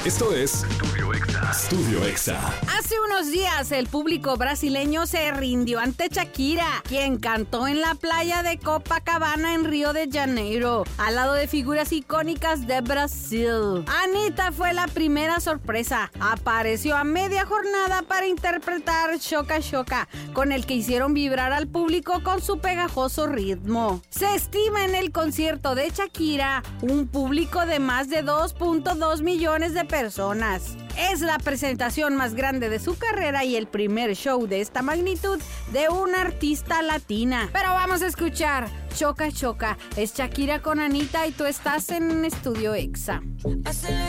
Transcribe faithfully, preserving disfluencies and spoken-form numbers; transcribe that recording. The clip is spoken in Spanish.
Esto es Estudio Exa. Estudio Exa. Hace unos días el público brasileño se rindió ante Shakira, quien cantó en la playa de Copacabana en Río de Janeiro, al lado de figuras icónicas de Brasil. Anitta fue la primera sorpresa. Apareció a media jornada para interpretar Choca Choca, con el que hicieron vibrar al público con su pegajoso ritmo. Se estima en el concierto de Shakira un público de más de dos punto dos millones de personas. Es la presentación más grande de su carrera y el primer show de esta magnitud de una artista latina. Pero vamos a escuchar Choca Choca. Es Shakira con Anitta y tú estás en Estudio Exa.